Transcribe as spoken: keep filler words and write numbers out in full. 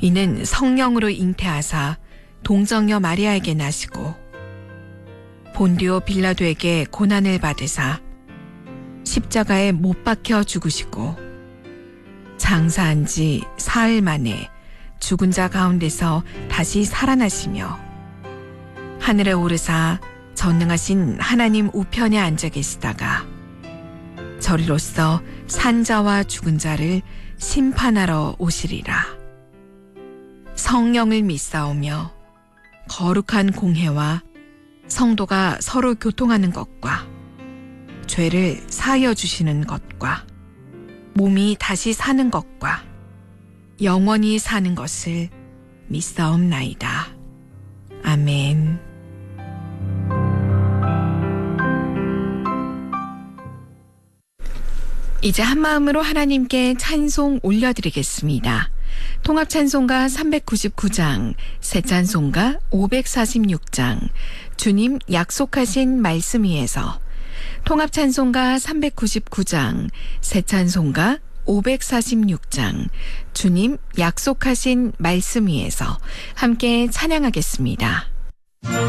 이는 성령으로 잉태하사 동정녀 마리아에게 나시고 본디오 빌라도에게 고난을 받으사 십자가에 못 박혀 죽으시고 장사한 지 사흘 만에 죽은 자 가운데서 다시 살아나시며 하늘에 오르사 전능하신 하나님 우편에 앉아 계시다가 저리로서 산자와 죽은 자를 심판하러 오시리라. 성령을 믿사오며 거룩한 공회와 성도가 서로 교통하는 것과 죄를 사하여 주시는 것과 몸이 다시 사는 것과 영원히 사는 것을 믿사옵나이다. 아멘. 이제 한마음으로 하나님께 찬송 올려드리겠습니다. 통합찬송가 삼백구십구 장, 새찬송가 오백사십육 장, 주님 약속하신 말씀 위에서, 통합찬송가 삼백구십구 장, 새찬송가 오백사십육 장, 주님 약속하신 말씀 위에서 함께 찬양하겠습니다.